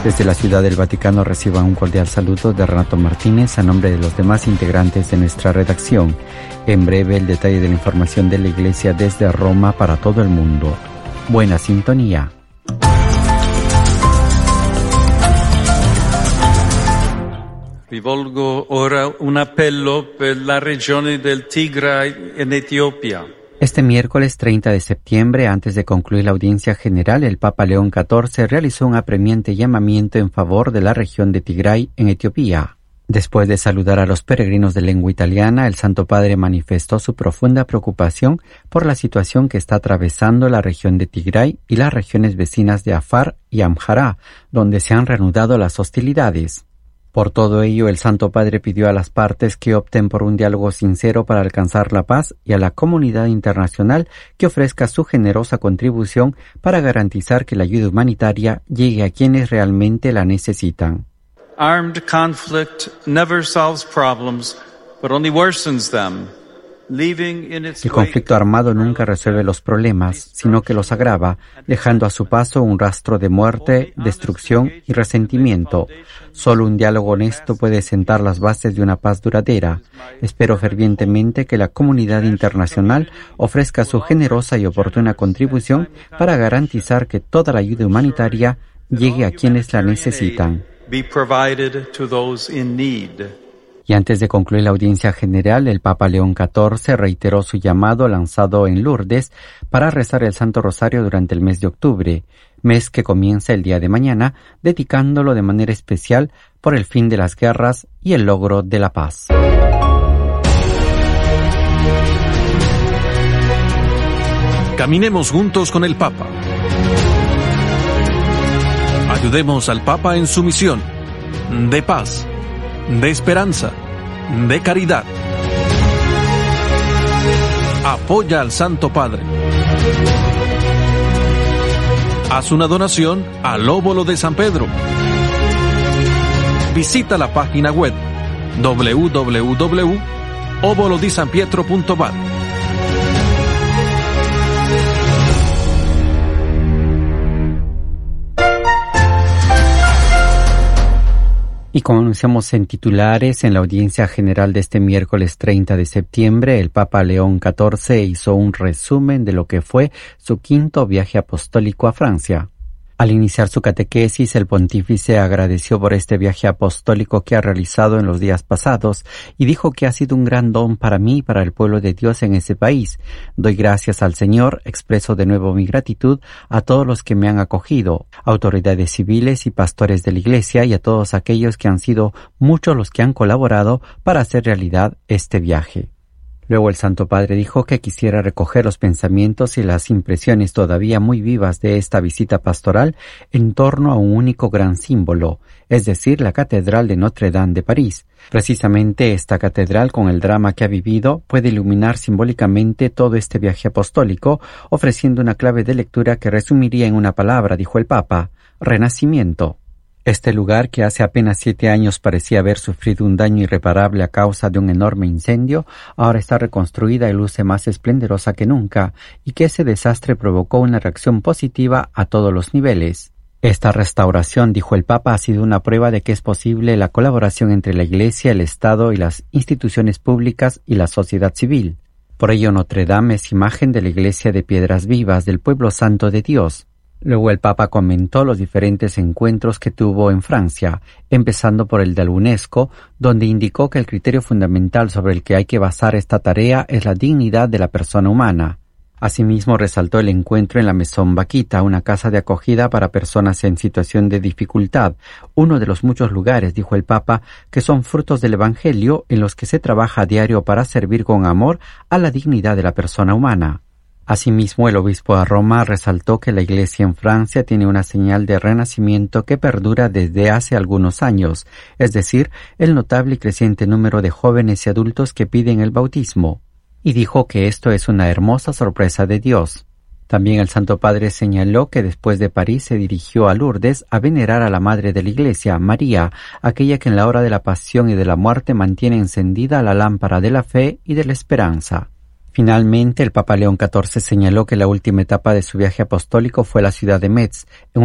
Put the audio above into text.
Desde la Ciudad del Vaticano reciban un cordial saludo de Renato Martínez a nombre de los demás integrantes de nuestra redacción. En breve el detalle de la información de la Iglesia desde Roma para todo el mundo. Buena sintonía. Rivolgo ora un appello per la regione del Tigray en Etiopía. Este miércoles 30 de septiembre, antes de concluir la audiencia general, el Papa León XIV realizó un apremiante llamamiento en favor de la región de Tigray en Etiopía. Después de saludar a los peregrinos de lengua italiana, el Santo Padre manifestó su profunda preocupación por la situación que está atravesando la región de Tigray y las regiones vecinas de Afar y Amhara, donde se han reanudado las hostilidades. Por todo ello, el Santo Padre pidió a las partes que opten por un diálogo sincero para alcanzar la paz y a la comunidad internacional que ofrezca su generosa contribución para garantizar que la ayuda humanitaria llegue a quienes realmente la necesitan. Armed conflict never solves problems, but only worsens them. El conflicto armado nunca resuelve los problemas, sino que los agrava, dejando a su paso un rastro de muerte, destrucción y resentimiento. Solo un diálogo honesto puede sentar las bases de una paz duradera. Espero fervientemente que la comunidad internacional ofrezca su generosa y oportuna contribución para garantizar que toda la ayuda humanitaria llegue a quienes la necesitan. Y antes de concluir la audiencia general, el Papa León XIV reiteró su llamado lanzado en Lourdes para rezar el Santo Rosario durante el mes de octubre, mes que comienza el día de mañana, dedicándolo de manera especial por el fin de las guerras y el logro de la paz. Caminemos juntos con el Papa. Ayudemos al Papa en su misión de paz, de esperanza, de caridad. Apoya al Santo Padre. Haz una donación al Óbolo de San Pedro. Visita la página web www.obolodisanpietro.va. Y como anunciamos en titulares, en la audiencia general de este miércoles 30 de septiembre, el Papa León XIV hizo un resumen de lo que fue su quinto viaje apostólico a Francia. Al iniciar su catequesis, el pontífice agradeció por este viaje apostólico que ha realizado en los días pasados y dijo que ha sido un gran don para mí y para el pueblo de Dios en ese país. Doy gracias al Señor, expreso de nuevo mi gratitud a todos los que me han acogido, autoridades civiles y pastores de la Iglesia y a todos aquellos que han sido muchos los que han colaborado para hacer realidad este viaje. Luego el Santo Padre dijo que quisiera recoger los pensamientos y las impresiones todavía muy vivas de esta visita pastoral en torno a un único gran símbolo, es decir, la Catedral de Notre Dame de París. Precisamente esta catedral, con el drama que ha vivido, puede iluminar simbólicamente todo este viaje apostólico, ofreciendo una clave de lectura que resumiría en una palabra, dijo el Papa: renacimiento. Este lugar, que hace apenas 7 años parecía haber sufrido un daño irreparable a causa de un enorme incendio, ahora está reconstruida y luce más esplendorosa que nunca, y que ese desastre provocó una reacción positiva a todos los niveles. Esta restauración, dijo el Papa, ha sido una prueba de que es posible la colaboración entre la Iglesia, el Estado y las instituciones públicas y la sociedad civil. Por ello, Notre Dame es imagen de la Iglesia de piedras vivas, del pueblo santo de Dios. Luego el Papa comentó los diferentes encuentros que tuvo en Francia, empezando por el de la UNESCO, donde indicó que el criterio fundamental sobre el que hay que basar esta tarea es la dignidad de la persona humana. Asimismo, resaltó el encuentro en la Maison Vaquita, una casa de acogida para personas en situación de dificultad, uno de los muchos lugares, dijo el Papa, que son frutos del Evangelio en los que se trabaja a diario para servir con amor a la dignidad de la persona humana. Asimismo, el obispo de Roma resaltó que la Iglesia en Francia tiene una señal de renacimiento que perdura desde hace algunos años, es decir, el notable y creciente número de jóvenes y adultos que piden el bautismo, y dijo que esto es una hermosa sorpresa de Dios. También el Santo Padre señaló que después de París se dirigió a Lourdes a venerar a la Madre de la Iglesia, María, aquella que en la hora de la pasión y de la muerte mantiene encendida la lámpara de la fe y de la esperanza. Finalmente, el Papa León XIV señaló que la última etapa de su viaje apostólico fue la ciudad de Metz, en